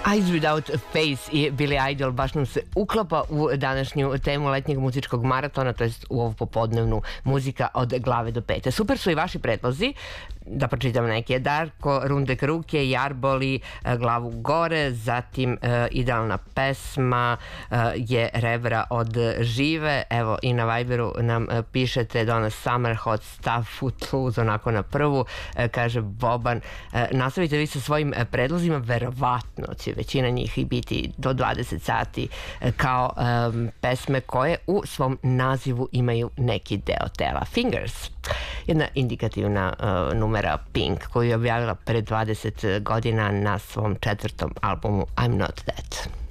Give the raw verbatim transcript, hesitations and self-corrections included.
Eyes Without Face i Billy Idol baš nam se uklapa u današnju temu letnjeg muzičkog maratona, to jest u ovu popodnevnu muzika od glave do pete. Super su i vaši predlozi, da pročitam neke. Darko Rundek ruke, Jarboli, glavu gore, zatim uh, idealna pesma uh, je Rebra od Žive, evo i na Viberu nam uh, pišete Donna Summer, Hot Stuff, Footloose, onako na prvu, uh, kaže Boban. Uh, nastavite vi sa svojim uh, predlozima, verovatno će većina njih i biti do dvadeset sati uh, kao um, pesme koje u svom nazivu imaju neki deo tela. Fingers, jedna indikativna uh, numera Pink koju je objavila pre dvadeset godina na svom četvrtom albumu I'm Not That.